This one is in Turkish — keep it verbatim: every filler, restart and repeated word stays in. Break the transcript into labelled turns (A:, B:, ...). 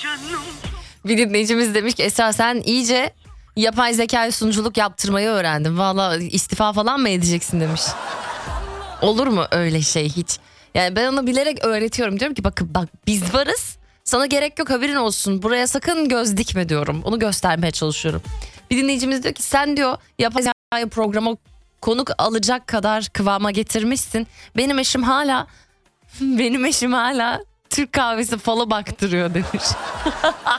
A: Bir dinleyicimiz demiş ki Esra sen iyice yapay zekaya sunuculuk yaptırmayı öğrendin. Valla istifa falan mı edeceksin demiş. Olur mu öyle şey hiç? Yani ben ona bilerek öğretiyorum. Diyorum ki bak, bak biz varız. Sana gerek yok, haberin olsun. Buraya sakın göz dikme diyorum. Onu göstermeye çalışıyorum. Bir dinleyicimiz diyor ki sen diyor yapay zekayı programa konuk alacak kadar kıvama getirmişsin. Benim eşim hala benim eşim hala Türk kahvesi falı baktırıyor demiş.